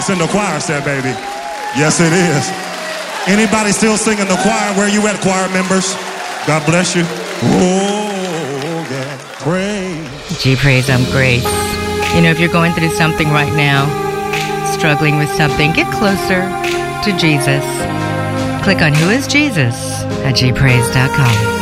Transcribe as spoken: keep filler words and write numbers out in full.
voice in the choir said, baby. Yes, it is. Anybody still singing the choir? Where you at, choir members? God bless you. Oh, yeah. Praise. G Praise, I'm Grace. You know, if you're going through something right now, struggling with something, get closer to Jesus. Click on Who is Jesus at G praise dot com.